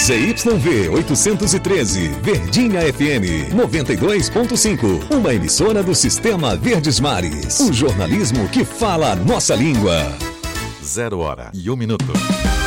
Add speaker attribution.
Speaker 1: ZYV 813, Verdinha FM 92.5. Uma emissora do Sistema Verdes Mares. O jornalismo que fala a nossa língua.
Speaker 2: 0h01.